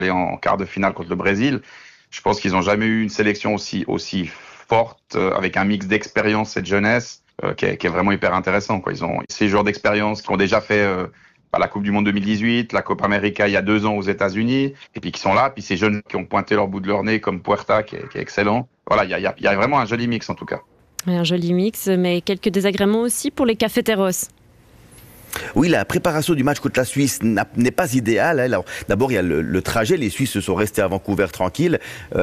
en quart de finale contre le Brésil. Je pense qu'ils n'ont jamais eu une sélection aussi forte, avec un mix d'expérience et de jeunesse, qui est vraiment hyper intéressant, quoi. Ils ont ces joueurs d'expérience qui ont déjà fait la Coupe du Monde 2018, la Copa América il y a 2 ans aux États-Unis, et puis qui sont là, puis ces jeunes qui ont pointé leur bout de leur nez comme Puerta, qui est excellent. Voilà, il y a vraiment un joli mix en tout cas. Un joli mix, mais quelques désagréments aussi pour les cafeteros. Oui, la préparation du match contre la Suisse n'est pas idéale. Alors, d'abord, il y a le trajet. Les Suisses se sont restés à Vancouver tranquilles.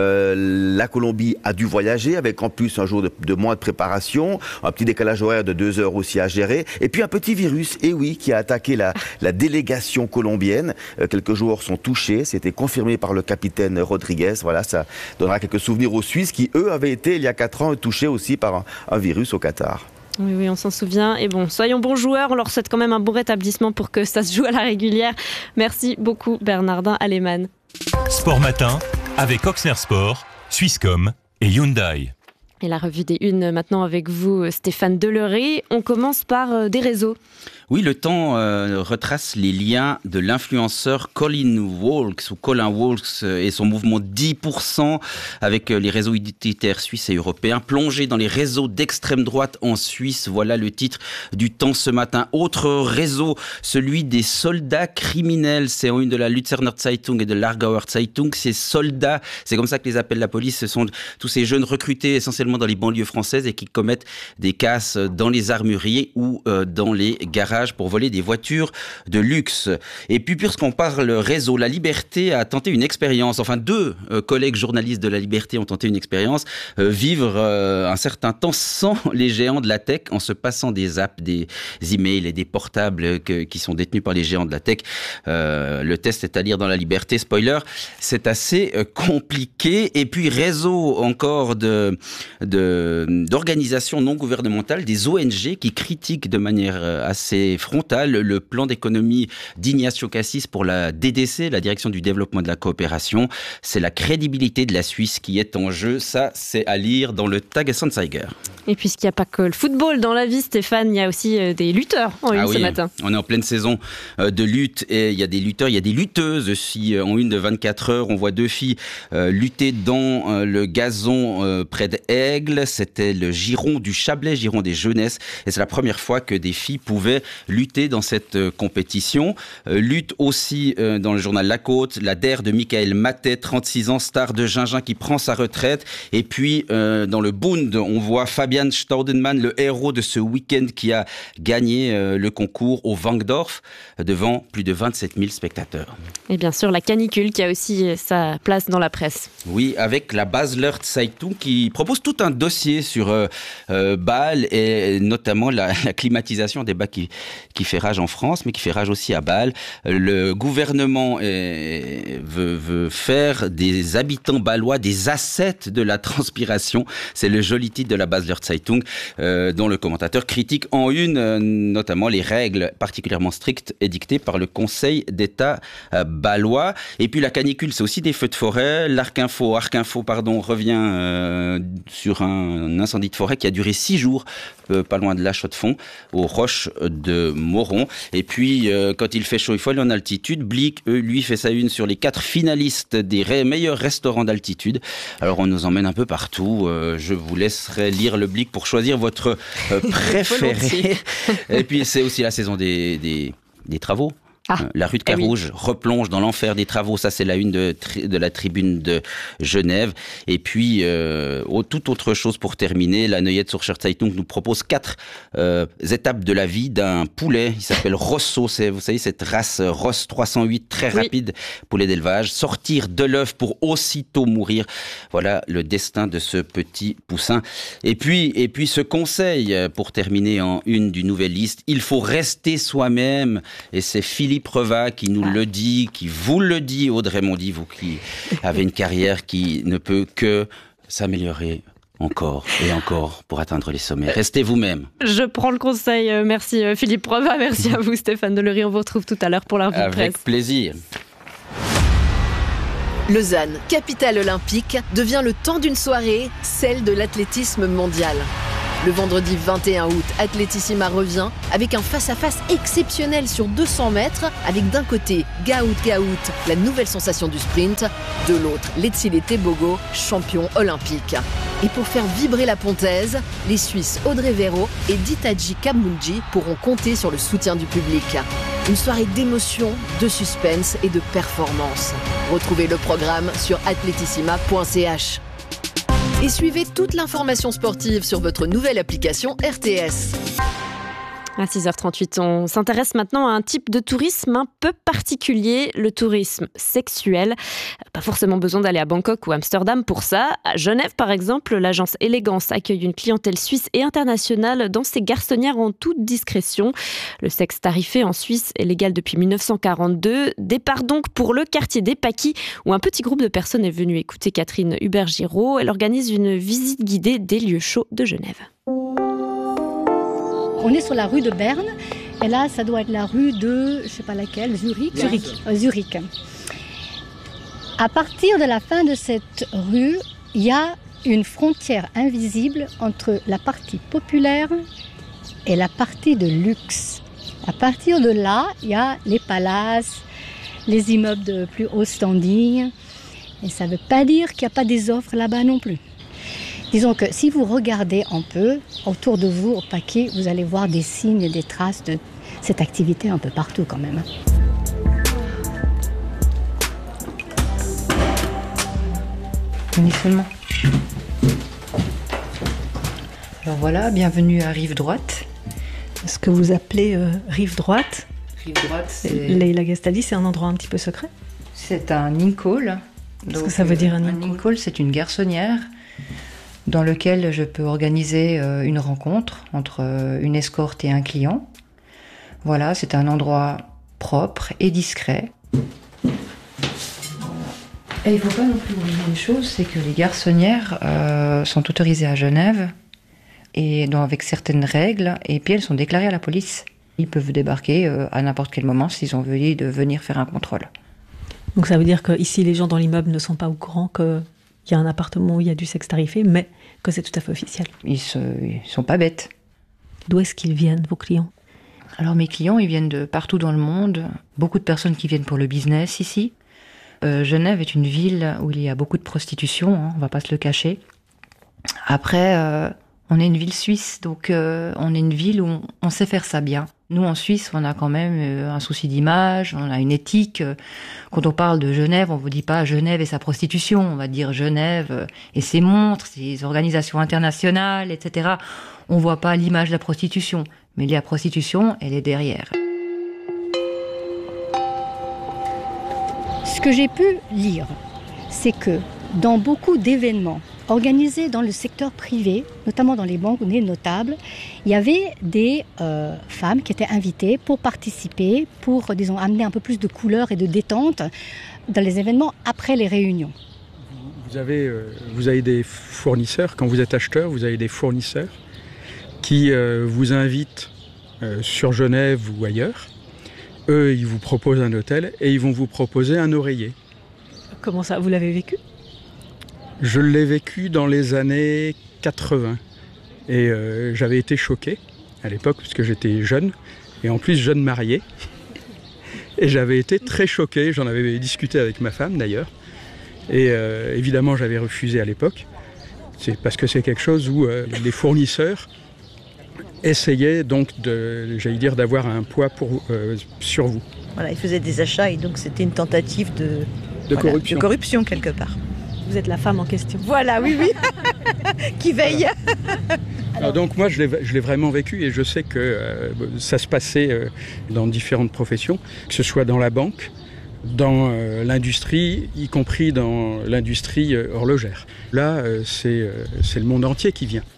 La Colombie a dû voyager avec en plus un jour de moins de préparation, un petit décalage horaire de 2 heures aussi à gérer. Et puis un petit virus, qui a attaqué la délégation colombienne. Quelques joueurs sont touchés. C'était confirmé par le capitaine Rodriguez. Voilà, ça donnera quelques souvenirs aux Suisses qui, eux, avaient été, il y a 4 ans, touchés aussi par un virus au Qatar. Oui, on s'en souvient. Et bon, soyons bons joueurs. On leur souhaite quand même un bon rétablissement pour que ça se joue à la régulière. Merci beaucoup, Bernardin Aleman. Sport Matin, avec Oxner Sport, Swisscom et Hyundai. Et la revue des Unes maintenant avec vous, Stéphane Delerey. On commence par des réseaux. Oui, le Temps retrace les liens de l'influenceur Colin Walks et son mouvement 10% avec les réseaux identitaires suisses et européens. Plongé dans les réseaux d'extrême droite en Suisse, voilà le titre du Temps ce matin. Autre réseau, celui des soldats criminels. C'est en une de la Luzerner Zeitung et de l'Aargauer Zeitung. Ces soldats, c'est comme ça que les appelle la police, ce sont tous ces jeunes recrutés essentiellement dans les banlieues françaises et qui commettent des casses dans les armureries ou dans les garages pour voler des voitures de luxe. Et puis, puisqu'on parle réseau, La Liberté a tenté une expérience. Enfin, 2 collègues journalistes de La Liberté ont tenté une expérience. Vivre un certain temps sans les géants de la tech, en se passant des apps, des emails et des portables qui sont détenus par les géants de la tech. Le test est à lire dans La Liberté. Spoiler, c'est assez compliqué. Et puis, réseau encore d'organisations non gouvernementales, des ONG qui critiquent de manière assez frontale le plan d'économie d'Ignacio Cassis pour la DDC, la Direction du Développement de la Coopération. C'est la crédibilité de la Suisse qui est en jeu. Ça, c'est à lire dans le Tagesanzeiger. Et puisqu'il n'y a pas que le football dans la vie, Stéphane, il y a aussi des lutteurs en une ce matin. On est en pleine saison de lutte et il y a des lutteurs, il y a des lutteuses aussi. En une de 24 heures, on voit 2 filles lutter dans le gazon près d'Aigle. C'était le giron du Chablais, giron des jeunesses. Et c'est la première fois que des filles pouvaient lutter dans cette compétition. Lutte aussi dans le journal La Côte, la DER de Michael Matet, 36 ans, star de Gingin qui prend sa retraite. Et puis dans le Bund, on voit Fabian Staudenmann, le héros de ce week-end qui a gagné le concours au Wankdorf devant plus de 27 000 spectateurs. Et bien sûr la canicule qui a aussi sa place dans la presse. Oui, avec la Basler Zeitung qui propose tout un dossier sur Bâle et notamment la climatisation des bacs qui fait rage en France, mais qui fait rage aussi à Bâle. Le gouvernement veut faire des habitants bâlois des ascètes de la transpiration. C'est le joli titre de la Basler Zeitung, dont le commentateur critique en une, notamment les règles particulièrement strictes édictées par le Conseil d'État bâlois. Et puis la canicule, c'est aussi des feux de forêt. Arc Info, revient sur un incendie de forêt qui a duré 6 jours, pas loin de La Chaux-de-Fonds, aux Roches de Moron. Et puis, quand il fait chaud, il faut aller en altitude. Blick, lui, fait sa une sur les 4 finalistes des meilleurs restaurants d'altitude. Alors, on nous emmène un peu partout. Je vous laisserai lire le Blick pour choisir votre préféré. Et puis, c'est aussi la saison des travaux. La rue de Carouge replonge dans l'enfer des travaux. Ça, c'est la une de la tribune de Genève. Et puis, toute autre chose pour terminer, la Neuillet-Zürcher Zeitung nous propose 4 étapes de la vie d'un poulet. Il s'appelle Rosso. C'est, vous savez, cette race Ross 308, très rapide, poulet d'élevage. Sortir de l'œuf pour aussitôt mourir. Voilà le destin de ce petit poussin. Et puis, ce conseil, pour terminer en une du Nouvelliste, il faut rester soi-même. Et c'est Philippe Preva qui nous le dit, qui vous le dit, Audrey Mondy, vous qui avez une carrière qui ne peut que s'améliorer encore et encore pour atteindre les sommets. Restez vous-même. Je prends le conseil. Merci Philippe Preva, merci à vous Stéphane Delerey. On vous retrouve tout à l'heure pour la revue de presse. Avec plaisir. Lausanne, capitale olympique, devient le temps d'une soirée, celle de l'athlétisme mondial. Le vendredi 21 août, Atletissima revient avec un face-à-face exceptionnel sur 200 mètres, avec d'un côté Gaout, la nouvelle sensation du sprint, de l'autre Letsile Tebogo, champion olympique. Et pour faire vibrer la pontaise, les Suisses Audrey Véro et Ditaji Kabmunji pourront compter sur le soutien du public. Une soirée d'émotion, de suspense et de performance. Retrouvez le programme sur atletissima.ch. Et suivez toute l'information sportive sur votre nouvelle application RTS. À 6h38, on s'intéresse maintenant à un type de tourisme un peu particulier, le tourisme sexuel. Pas forcément besoin d'aller à Bangkok ou Amsterdam pour ça. À Genève, par exemple, l'agence Élégance accueille une clientèle suisse et internationale dans ses garçonnières en toute discrétion. Le sexe tarifé en Suisse est légal depuis 1942. Départ donc pour le quartier des Paquis, où un petit groupe de personnes est venu écouter Catherine Hubert-Giraud. Elle organise une visite guidée des lieux chauds de Genève. On est sur la rue de Berne, et là, ça doit être la rue de, je ne sais pas laquelle, Zurich. À partir de la fin de cette rue, il y a une frontière invisible entre la partie populaire et la partie de luxe. À partir de là, il y a les palaces, les immeubles de plus haut standing, et ça ne veut pas dire qu'il n'y a pas des offres là-bas non plus. Disons que si vous regardez un peu autour de vous au Paquis, vous allez voir des signes et des traces de cette activité un peu partout quand même. Venez seulement. Alors voilà, bienvenue à Rive Droite. Ce que vous appelez Rive Droite. Rive Droite, c'est... Leila Gastali, c'est un endroit un petit peu secret. C'est un in-call. Qu'est-ce que ça veut dire un in-call ? Un in-call, c'est une garçonnière dans lequel je peux organiser une rencontre entre une escorte et un client. Voilà, c'est un endroit propre et discret. Et il ne faut pas non plus oublier une chose, c'est que les garçonnières sont autorisées à Genève et avec certaines règles, et puis elles sont déclarées à la police. Ils peuvent débarquer à n'importe quel moment s'ils ont envie de venir faire un contrôle. Donc ça veut dire qu'ici, les gens dans l'immeuble ne sont pas au courant qu'il y a un appartement où il y a du sexe tarifé, mais que c'est tout à fait officiel. Ils sont pas bêtes. D'où est-ce qu'ils viennent, vos clients ? Alors mes clients, ils viennent de partout dans le monde. Beaucoup de personnes qui viennent pour le business ici. Genève est une ville où il y a beaucoup de prostitution, hein, on va pas se le cacher. Après, on est une ville suisse, donc on est une ville où on sait faire ça bien. Nous, en Suisse, on a quand même un souci d'image, on a une éthique. Quand on parle de Genève, on ne vous dit pas Genève et sa prostitution, on va dire Genève et ses montres, ses organisations internationales, etc. On ne voit pas l'image de la prostitution, mais la prostitution, elle est derrière. Ce que j'ai pu lire, c'est que dans beaucoup d'événements organisés dans le secteur privé, notamment dans les banques notables, il y avait des femmes qui étaient invitées pour participer, pour, disons, amener un peu plus de couleur et de détente dans les événements après les réunions. Vous avez des fournisseurs, quand vous êtes acheteur, vous avez des fournisseurs qui vous invitent sur Genève ou ailleurs. Eux, ils vous proposent un hôtel et ils vont vous proposer un oreiller. Comment ça, vous l'avez vécu ? Je l'ai vécu dans les années 80 et j'avais été choqué à l'époque parce que j'étais jeune et en plus jeune marié et j'avais été très choqué, j'en avais discuté avec ma femme d'ailleurs et évidemment j'avais refusé à l'époque. C'est parce que c'est quelque chose où les fournisseurs essayaient donc d'avoir un poids sur vous. Voilà, ils faisaient des achats et donc c'était une tentative de corruption quelque part. Vous êtes la femme en question. Voilà, oui, qui veille. Alors donc moi je l'ai vraiment vécu et je sais que ça se passait dans différentes professions, que ce soit dans la banque, dans l'industrie, y compris dans l'industrie horlogère. Là, c'est le monde entier qui vient.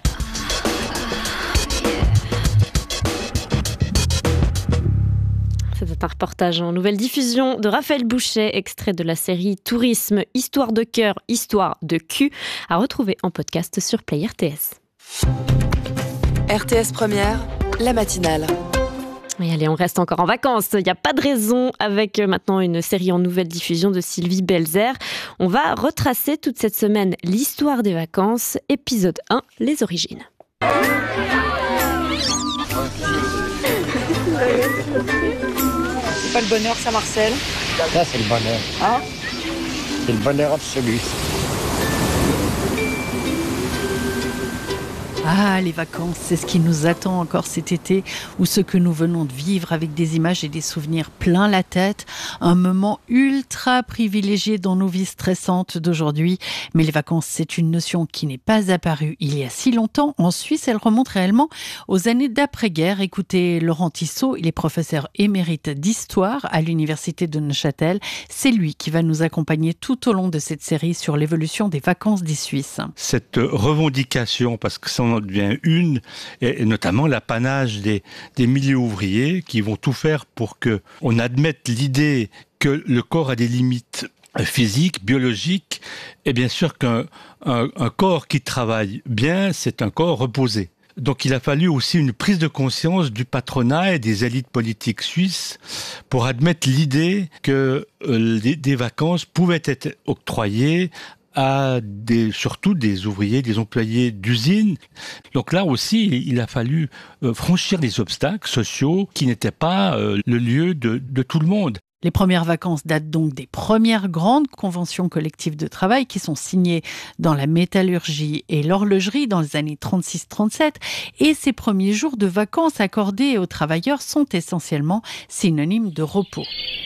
C'est un reportage en nouvelle diffusion de Raphaël Bouchet, extrait de la série Tourisme, Histoire de cœur, Histoire de cul, à retrouver en podcast sur Play RTS. RTS Première, la matinale. Et allez, on reste encore en vacances. Il n'y a pas de raison avec maintenant une série en nouvelle diffusion de Sylvie Belzer. On va retracer toute cette semaine l'histoire des vacances. Épisode 1, les origines. C'est pas le bonheur, ça, Marcel? Ça, c'est le bonheur. Hein? C'est le bonheur absolu. Ah, les vacances, c'est ce qui nous attend encore cet été, ou ce que nous venons de vivre avec des images et des souvenirs plein la tête. Un moment ultra privilégié dans nos vies stressantes d'aujourd'hui. Mais les vacances, c'est une notion qui n'est pas apparue il y a si longtemps. En Suisse, elle remonte réellement aux années d'après-guerre. Écoutez Laurent Tissot, il est professeur émérite d'histoire à l'université de Neuchâtel. C'est lui qui va nous accompagner tout au long de cette série sur l'évolution des vacances des Suisses. Cette revendication, parce que ça en devient une, et notamment l'apanage des milieux ouvriers qui vont tout faire pour qu'on admette l'idée que le corps a des limites physiques, biologiques, et bien sûr qu'un corps qui travaille bien, c'est un corps reposé. Donc il a fallu aussi une prise de conscience du patronat et des élites politiques suisses pour admettre l'idée que des vacances pouvaient être octroyées à surtout des ouvriers, des employés d'usines. Donc là aussi, il a fallu franchir des obstacles sociaux qui n'étaient pas le lieu de tout le monde. Les premières vacances datent donc des premières grandes conventions collectives de travail qui sont signées dans la métallurgie et l'horlogerie dans les années 36-37. Et ces premiers jours de vacances accordés aux travailleurs sont essentiellement synonymes de repos.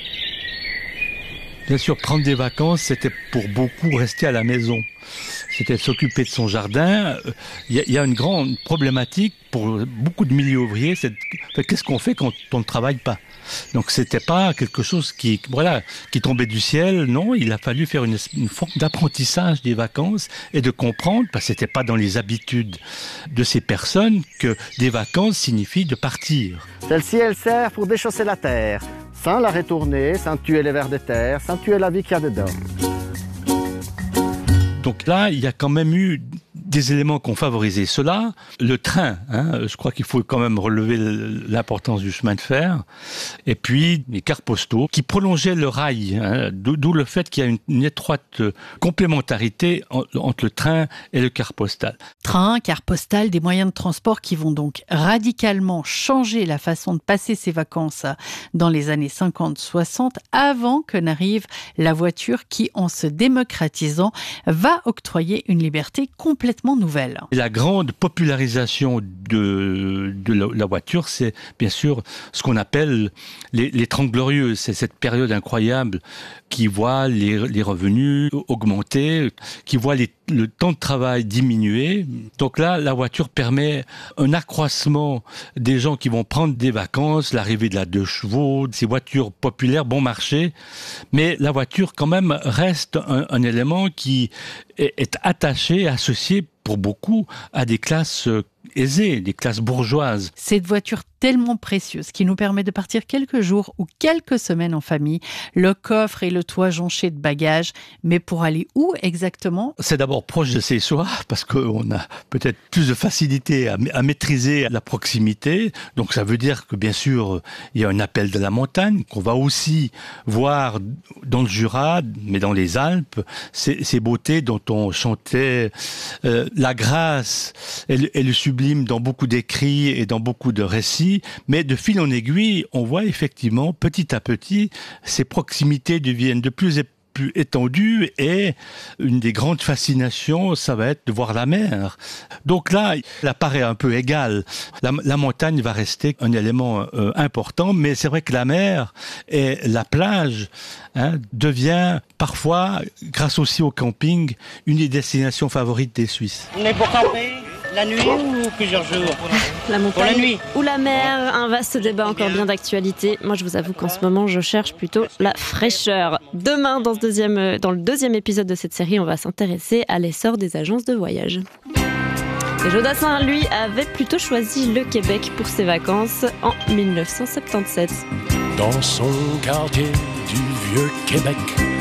Bien sûr, prendre des vacances, c'était pour beaucoup rester à la maison. C'était s'occuper de son jardin. Il y a une grande problématique pour beaucoup de milieux ouvriers, c'est qu'est-ce qu'on fait quand on ne travaille pas? Donc c'était pas quelque chose qui tombait du ciel. Non, il a fallu faire une forme d'apprentissage des vacances et de comprendre, parce que c'était pas dans les habitudes de ces personnes, que des vacances signifient de partir. Celle-ci, elle sert pour déchausser la terre, sans la retourner, sans tuer les vers de terre, sans tuer la vie qu'il y a dedans. Donc là, il y a quand même eu des éléments qui ont favorisé cela. Le train, je crois qu'il faut quand même relever l'importance du chemin de fer. Et puis les cars postaux qui prolongeaient le rail, d'où le fait qu'il y a une étroite complémentarité entre le train et le car postal. Train, car postal, des moyens de transport qui vont donc radicalement changer la façon de passer ses vacances dans les années 50-60, avant que n'arrive la voiture qui, en se démocratisant, va octroyer une liberté complètement nouvelle. La grande popularisation de la voiture, c'est bien sûr ce qu'on appelle les 30 glorieuses. C'est cette période incroyable qui voit les revenus augmenter, qui voit le temps de travail diminuer. Donc là, la voiture permet un accroissement des gens qui vont prendre des vacances, l'arrivée de la 2 chevaux, ces voitures populaires bon marché. Mais la voiture, quand même, reste un élément qui est attaché, associé pour beaucoup à des classes aisées, des classes bourgeoises. Cette voiture tellement précieuse qui nous permet de partir quelques jours ou quelques semaines en famille, le coffre et le toit jonchés de bagages, mais pour aller où exactement? C'est d'abord proche de chez soi, parce qu'on a peut-être plus de facilité à maîtriser la proximité. Donc ça veut dire que bien sûr, il y a un appel de la montagne, qu'on va aussi voir dans le Jura, mais dans les Alpes, ces beautés dont on chantait la grâce et le sublime dans beaucoup d'écrits et dans beaucoup de récits. Mais de fil en aiguille, on voit effectivement, petit à petit, ces proximités deviennent de plus en plus étendues, et une des grandes fascinations, ça va être de voir la mer. Donc là, elle apparaît un peu égale. La montagne va rester un élément important, mais c'est vrai que la mer et la plage devient parfois, grâce aussi au camping, une des destinations favorites des Suisses. On est pour camper la nuit ou plusieurs jours? La montagne pour la nuit ou la mer, un vaste débat encore bien d'actualité. Moi, je vous avoue qu'en ce moment, je cherche plutôt la fraîcheur. Demain, dans le deuxième épisode de cette série, on va s'intéresser à l'essor des agences de voyage. Et Jodassin, lui, avait plutôt choisi le Québec pour ses vacances en 1977. Dans son quartier du Vieux-Québec,